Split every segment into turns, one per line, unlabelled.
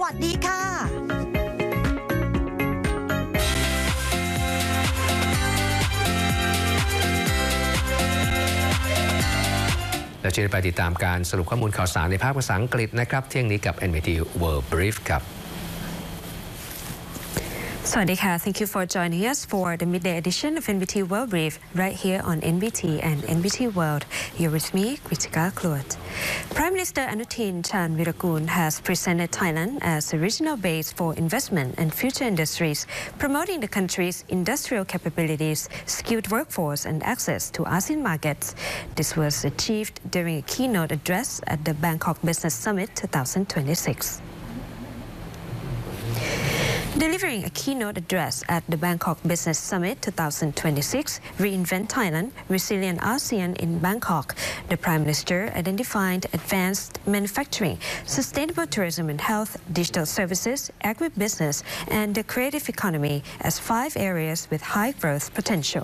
วัสดีค่ะ
เราจะไปติดตามการสรุปข้อมูลข่าวสารในภาคภาษาอังกฤษนะครับเที่ยงนี้กับ NBT World Brief ครับ
สวัสดีค่ะ Thank you for joining us for the midday edition of NBT World Brief right here on NBT and NBT World. You're with me, Kritika Kluat. Prime Minister Anutin Charnvirakul has presented Thailand as a regional base for investment and future industries, promoting the country's industrial capabilities, skilled workforce and access to ASEAN markets. This was achieved during a keynote address at the Bangkok Business Summit 2026. Delivering a keynote address at the Bangkok Business Summit 2026, Reinvent Thailand, Resilient ASEAN in Bangkok, the Prime Minister identified advanced manufacturing, sustainable tourism and health, digital services, agribusiness, and the creative economy as 5 areas with high growth potential.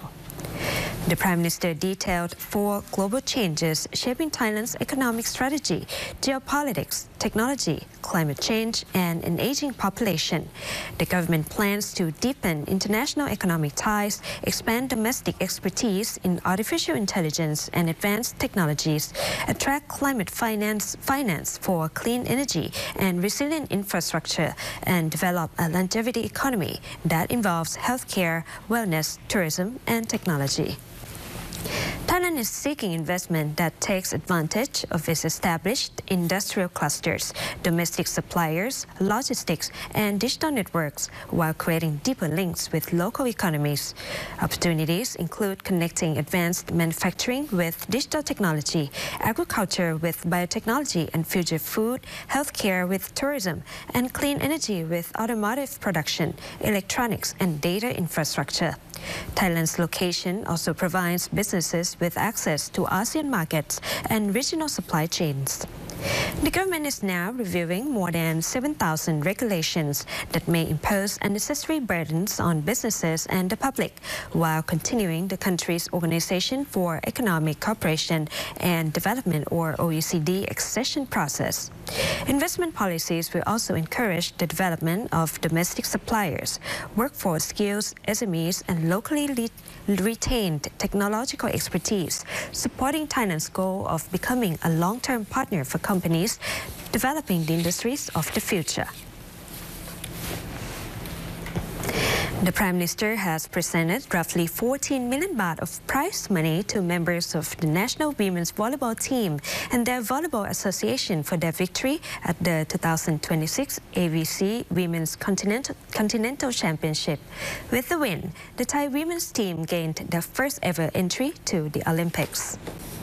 The Prime Minister detailed 4 global changes shaping Thailand's economic strategy, geopolitics, technology, climate change, and an aging population. The government plans to deepen international economic ties, expand domestic expertise in artificial intelligence and advanced technologies, attract climate finance for clean energy and resilient infrastructure, and develop a longevity economy that involves healthcare, wellness, tourism, and technology. Thailand is seeking investment that takes advantage of its established industrial clusters, domestic suppliers, logistics, and digital networks while creating deeper links with local economies. Opportunities include connecting advanced manufacturing with digital technology, agriculture with biotechnology and future food, healthcare with tourism, and clean energy with automotive production, electronics, and data infrastructure. Thailand's location also provides businesses with access to ASEAN markets and regional supply chains. The government is now reviewing more than 7,000 regulations that may impose unnecessary burdens on businesses and the public, while continuing the country's Organization for Economic Cooperation and Development, or OECD, accession process. Investment policies will also encourage the development of domestic suppliers, workforce skills, SMEs, and locally retained technological expertise, supporting Thailand's goal of becoming a long-term partner for companies developing the industries of the future. The Prime Minister has presented roughly 14 million baht of prize money to members of the National Women's Volleyball Team and their Volleyball Association for their victory at the 2026 AVC Women's Continental Championship. With the win, the Thai women's team gained their first ever entry to the Olympics.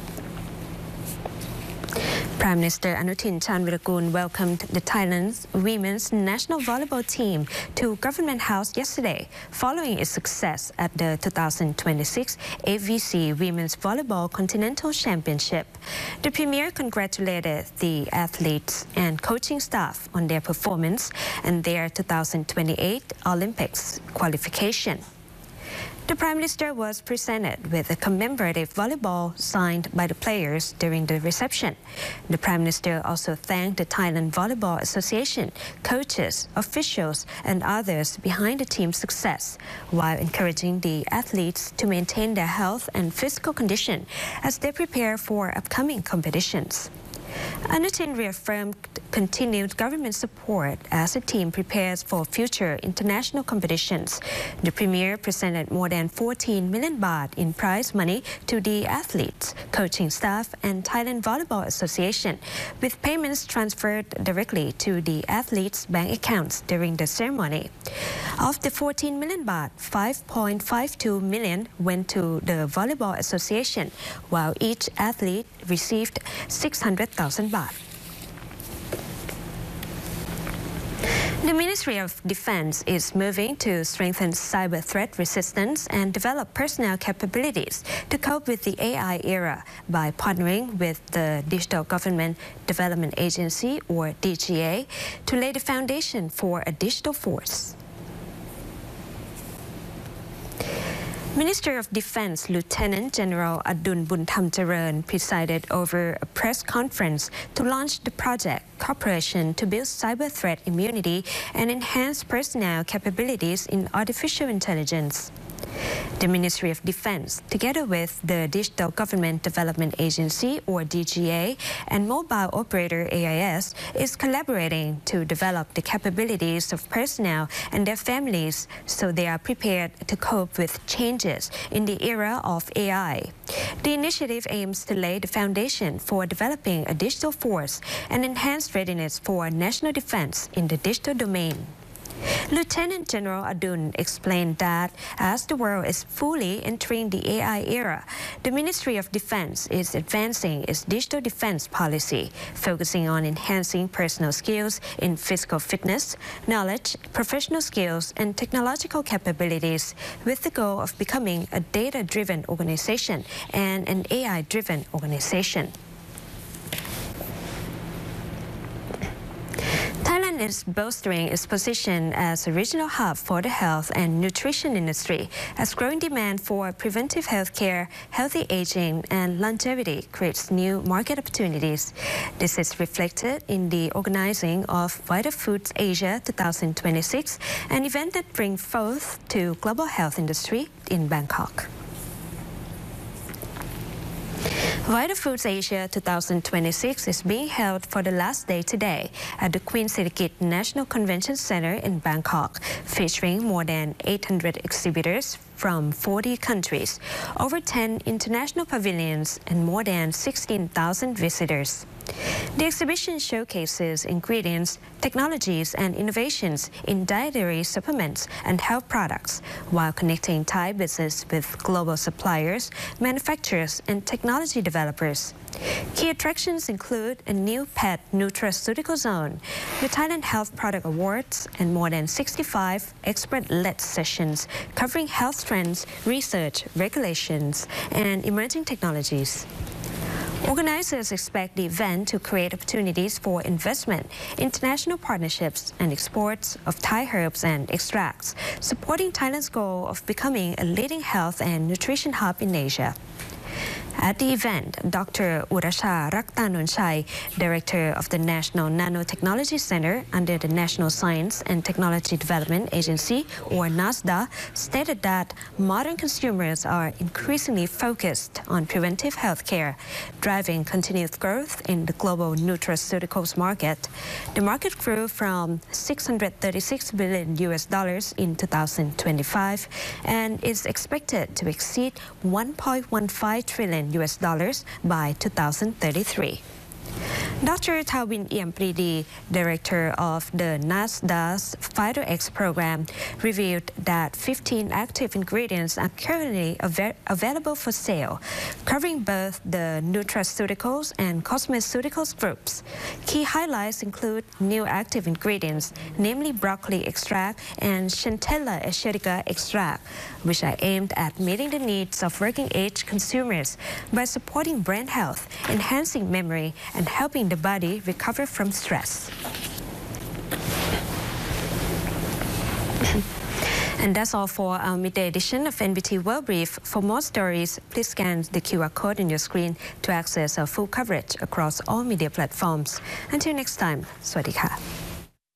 Prime Minister Anutin Charnvirakul welcomed the Thailand's women's national volleyball team to Government House yesterday, following its success at the 2026 AVC Women's Volleyball Continental Championship. The Premier congratulated the athletes and coaching staff on their performance and their 2028 Olympics qualification. The Prime Minister was presented with a commemorative volleyball signed by the players during the reception. The Prime Minister also thanked the Thailand Volleyball Association, coaches, officials, and others behind the team's success, while encouraging the athletes to maintain their health and physical condition as they prepare for upcoming competitions. Anutin reaffirmed continued government support as the team prepares for future international competitions. The Premier presented more than 14 million baht in prize money to the athletes, coaching staff, and Thailand Volleyball Association, with payments transferred directly to the athletes' bank accounts during the ceremony. Of the 14 million baht, 5.52 million went to the Volleyball Association, while each athlete received 600,000 baht. The Ministry of Defense is moving to strengthen cyber threat resistance and develop personnel capabilities to cope with the AI era by partnering with the Digital Government Development Agency, or DGA, to lay the foundation for a digital force. Minister of Defense Lieutenant General Adun Buntamcharan presided over a press conference to launch the project Cooperation to Build Cyber Threat Immunity and Enhance Personnel Capabilities in Artificial Intelligence. The Ministry of Defense, together with the Digital Government Development Agency, or DGA, and mobile operator AIS, is collaborating to develop the capabilities of personnel and their families so they are prepared to cope with changes in the era of AI. The initiative aims to lay the foundation for developing a digital force and enhance readiness for national defense in the digital domain. Lieutenant General Adun explained that as the world is fully entering the AI era, the Ministry of Defense is advancing its digital defense policy, focusing on enhancing personal skills in physical fitness, knowledge, professional skills, and technological capabilities, with the goal of becoming a data-driven organization and an AI-driven organization. Thailand is bolstering its position as a regional hub for the health and nutrition industry, as growing demand for preventive health care, healthy aging, and longevity creates new market opportunities. This is reflected in the organizing of Vital Foods Asia 2026, an event that brings forth to global health industry in Bangkok. Vital Foods Asia 2026 is being held for the last day today at the Queen Sirikit National Convention Center in Bangkok, featuring more than 800 exhibitors from 40 countries, over 10 international pavilions, and more than 16,000 visitors. The exhibition showcases ingredients, technologies, and innovations in dietary supplements and health products, while connecting Thai business with global suppliers, manufacturers, and technology developers. Key attractions include a new pet nutraceutical zone, the Thailand Health Product Awards, and more than 65 expert-led sessions covering health trends, research, regulations, and emerging technologies. Organizers expect the event to create opportunities for investment, international partnerships, and exports of Thai herbs and extracts, supporting Thailand's goal of becoming a leading health and nutrition hub in Asia. At the event, Dr. Urasha Raktanunchai, Director of the National Nanotechnology Center under the National Science and Technology Development Agency, or NASDA, stated that modern consumers are increasingly focused on preventive health care, driving continued growth in the global nutraceuticals market. The market grew from $636 billion in 2025 and is expected to exceed $1.15 trillion by 2033. Dr. Tawin Iampridi, Director of the NASDA's PhytoX program, revealed that 15 active ingredients are currently available for sale, covering both the nutraceuticals and cosmeceuticals groups. Key highlights include new active ingredients, namely broccoli extract and Centella asiatica extract, which are aimed at meeting the needs of working-age consumers by supporting brain health, enhancing memory, and helping the body recover from stress. And that's all for our midday edition of NBT World Brief. For more stories, please scan the QR code on your screen to access our full coverage across all media platforms. Until next time, Swadee Ka.